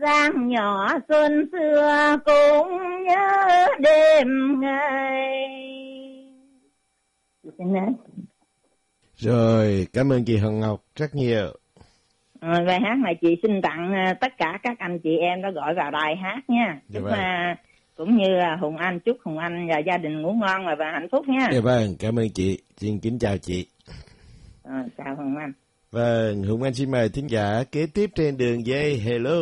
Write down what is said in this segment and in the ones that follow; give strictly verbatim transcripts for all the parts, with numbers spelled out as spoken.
Giang nhỏ xuân xưa cũng nhớ đêm ngày. Rồi, cảm ơn chị Hồng Ngọc rất nhiều. À, bài hát này chị xin tặng tất cả các anh chị em đã gọi vào đài hát nha. Dạ Chúc vâng. uh, cũng như là Hùng Anh, chúc Hùng Anh và gia đình ngủ ngon và hạnh phúc nha. Dạ vâng, cảm ơn chị. Xin kính chào chị. À, chào Hùng Anh. Vâng, Hùng Anh xin mời thính giả kế tiếp trên đường dây. Hello.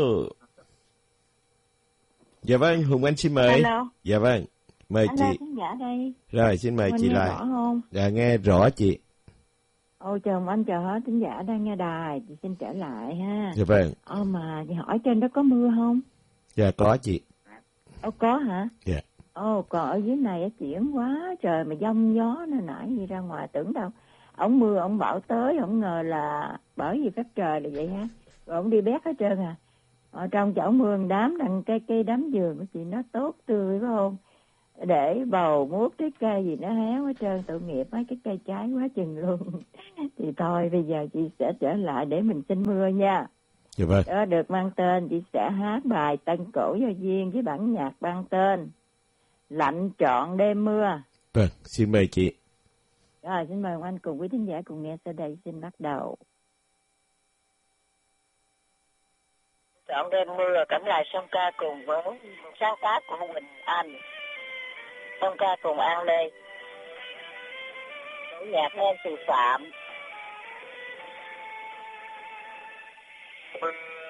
Dạ vâng, Hùng Anh xin mời. Hello. Dạ vâng, mời Hello, chị. khán giả đây. Rồi, xin mời Mình chị nghe lại. rõ không? Dạ, nghe rõ chị. Ôi chào anh, chào hết khán giả đang nghe đài, chị xin trở lại ha. Dạ vâng. Ờ mà chị hỏi trên đó có mưa không? Dạ, có chị. Ồ có hả? Dạ. Ồ còn ở dưới này chuyển quá trời mà giông gió nên nãy gì ra ngoài tưởng đâu. Ổng mưa, ổng bão tới, ổng ngờ là bởi vì phép trời là vậy ha. Rồi ổng đi bét hết trơn à. Ở trong chậu mưa đám đằng cây cây đám vườn của chị nó tốt tươi phải không? Để bầu mút cái cây gì nó héo hết trơn, tội nghiệp mấy cái cây trái quá chừng luôn. Thì thôi bây giờ chị sẽ trở lại để mình xin mưa nha. Dạ vâng. Đó được mang tên, chị sẽ hát bài Tân Cổ Do Duyên với bản nhạc mang tên Lạnh Trọn Đêm Mưa. Vâng, xin mời chị. Rồi xin mời anh cùng quý thính giả cùng nghe sau đây, xin bắt đầu. Trọn đêm mưa cảm lại song ca cùng với sáng tác của Quỳnh Anh, song ca cùng An Lê, tổ nhạc Nancy Phạm.